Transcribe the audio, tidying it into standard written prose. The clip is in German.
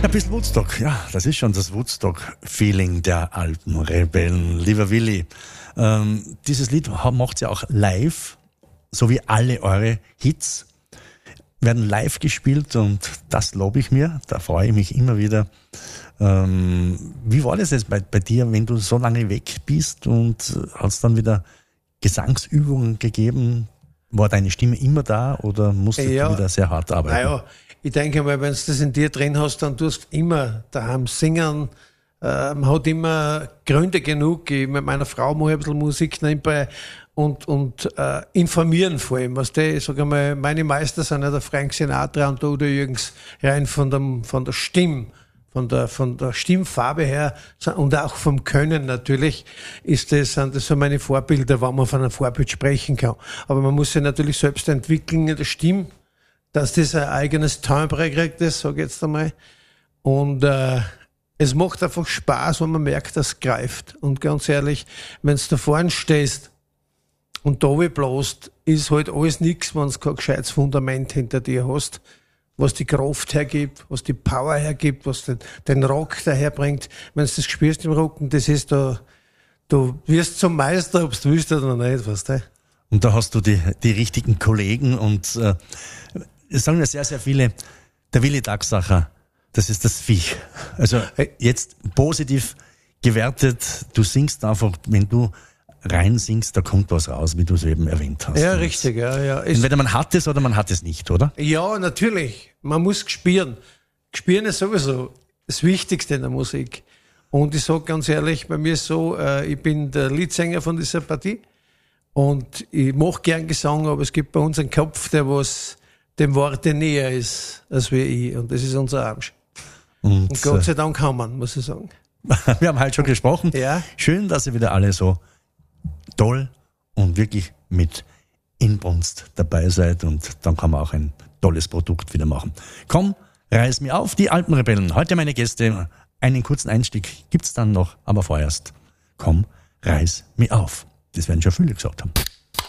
Ein bisschen Woodstock, ja, das ist schon das Woodstock-Feeling der Alpenrebellen. Lieber Willi, dieses Lied macht ja auch live, so wie alle eure Hits werden live gespielt und das lobe ich mir, da freue ich mich immer wieder. Wie war das jetzt bei dir, wenn du so lange weg bist und hast dann wieder Gesangsübungen gegeben? War deine Stimme immer da oder musstest du wieder sehr hart arbeiten? Naja, ich denke mal, wenn du das in dir drin hast, dann tust du immer daheim singen. Man hat immer Gründe genug. Ich mit meiner Frau mache ein bisschen Musik nebenbei und informieren vor allem. Ich sage mal, meine Meister sind ja der Frank Sinatra und der Udo Jürgens, rein von der Stimme. Von der Stimmfarbe her und auch vom Können natürlich sind das so meine Vorbilder, wenn man von einem Vorbild sprechen kann. Aber man muss sich natürlich selbst entwickeln in der Stimme, dass das ein eigenes Timbre kriegt, das sage ich jetzt einmal. Und es macht einfach Spaß, wenn man merkt, dass es greift. Und ganz ehrlich, wenn du da vorne stehst und da bläst, ist halt alles nichts, wenn du kein gescheites Fundament hinter dir hast, was die Kraft hergibt, was die Power hergibt, was den Rock daherbringt. Wenn du das spürst im Rocken, das ist du wirst zum Meister, ob du willst oder nicht, weißt du. Und da hast du die richtigen Kollegen und es sagen ja sehr, sehr viele, der Willi Dachsacher, das ist das Viech. Also jetzt positiv gewertet, du singst einfach, wenn du rein singst, da kommt was raus, wie du es eben erwähnt hast. Ja, richtig, ja. Entweder man hat es oder man hat es nicht, oder? Ja, natürlich. Man muss spüren. Spüren ist sowieso das Wichtigste in der Musik. Und ich sage ganz ehrlich, bei mir ist so, ich bin der Leadsänger von dieser Partie und ich mache gern Gesang, aber es gibt bei uns einen Kopf, der was dem Worte näher ist als wir ich. Und das ist unser Arsch. Und Gott sei Dank haben wir, muss ich sagen. Wir haben halt schon gesprochen. Ja. Schön, dass ihr wieder alle so toll und wirklich mit Inbrunst dabei seid und dann kann man auch ein tolles Produkt wieder machen. Komm, reiß mir auf, die Alpenrebellen. Heute meine Gäste. Einen kurzen Einstieg gibt's dann noch, aber vorerst, komm, reiß mir auf. Das werden schon viele gesagt haben.